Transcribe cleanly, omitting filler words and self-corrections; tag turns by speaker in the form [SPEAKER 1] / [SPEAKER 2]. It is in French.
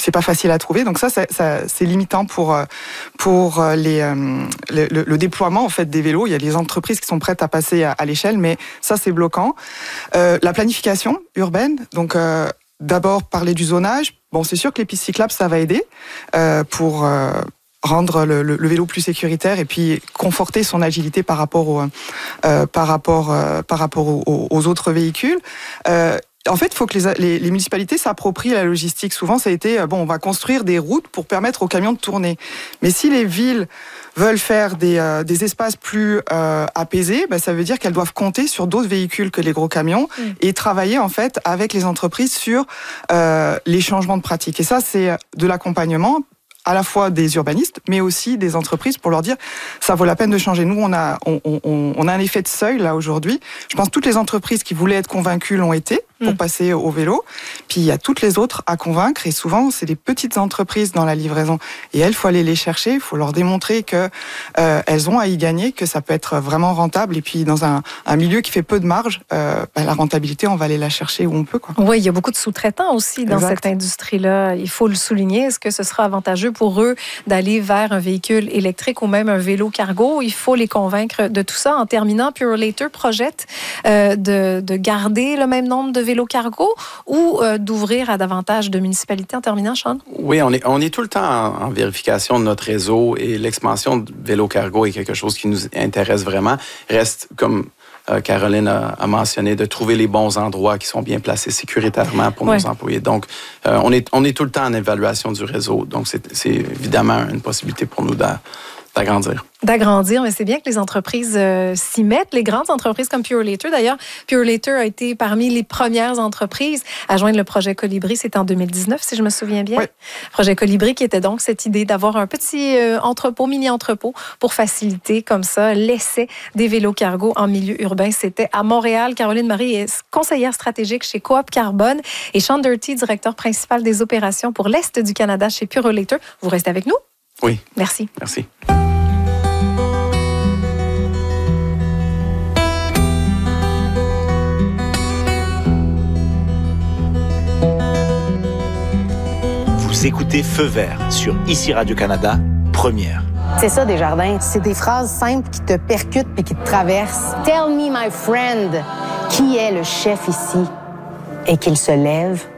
[SPEAKER 1] c'est pas facile à trouver. Donc ça c'est limitant pour le déploiement en fait des vélos. Il y a des entreprises qui sont prêtes à passer à l'échelle, mais ça c'est bloquant. La planification urbaine, donc d'abord parler du zonage. Bon, c'est sûr que les pistes cyclables ça va aider pour rendre le vélo plus sécuritaire et puis conforter son agilité par rapport aux autres véhicules. En fait, il faut que les municipalités s'approprient la logistique. Souvent, ça a été, on va construire des routes pour permettre aux camions de tourner. Mais si les villes veulent faire des espaces plus apaisés, ça veut dire qu'elles doivent compter sur d'autres véhicules que les gros camions et travailler en fait avec les entreprises sur les changements de pratiques. Et ça, c'est de l'accompagnement à la fois des urbanistes, mais aussi des entreprises pour leur dire ça vaut la peine de changer. Nous, on a un effet de seuil là aujourd'hui. Je pense que toutes les entreprises qui voulaient être convaincues l'ont été pour passer au vélo. Puis il y a toutes les autres à convaincre et souvent c'est des petites entreprises dans la livraison et elles, faut aller les chercher, il faut leur démontrer que elles ont à y gagner, que ça peut être vraiment rentable et puis dans un milieu qui fait peu de marge, la rentabilité on va aller la chercher où on peut quoi.
[SPEAKER 2] Oui, il y a beaucoup de sous-traitants aussi dans cette industrie-là. Il faut le souligner. Est-ce que ce sera avantageux pour eux d'aller vers un véhicule électrique ou même un vélo cargo? Il faut les convaincre de tout ça. En terminant, Purolator projette de garder le même nombre de vélos cargo ou d'ouvrir à davantage de municipalités. En terminant, Sean?
[SPEAKER 3] Oui, on est tout le temps en vérification de notre réseau et l'expansion de vélo cargo est quelque chose qui nous intéresse vraiment. Reste comme Caroline a mentionné, de trouver les bons endroits qui sont bien placés sécuritairement pour nos employés. Donc, on est tout le temps en évaluation du réseau. Donc, c'est évidemment une possibilité pour nous d'agrandir.
[SPEAKER 2] D'agrandir, mais c'est bien que les entreprises s'y mettent, les grandes entreprises comme Purolator. D'ailleurs, Purolator a été parmi les premières entreprises à joindre le projet Colibri. C'était en 2019, si je me souviens bien. Oui. Projet Colibri qui était donc cette idée d'avoir un petit mini-entrepôt pour faciliter comme ça l'essai des vélos cargo en milieu urbain. C'était à Montréal. Caroline Marie est conseillère stratégique chez Coop Carbone et Sean Durty, directeur principal des opérations pour l'Est du Canada chez Purolator. Vous restez avec nous?
[SPEAKER 3] Oui.
[SPEAKER 2] Merci.
[SPEAKER 3] Merci.
[SPEAKER 4] Vous écoutez Feu vert sur ICI Radio-Canada, première.
[SPEAKER 5] C'est ça, Desjardins. C'est des phrases simples qui te percutent et qui te traversent. Tell me, my friend, qui est le chef ici? Et qu'il se lève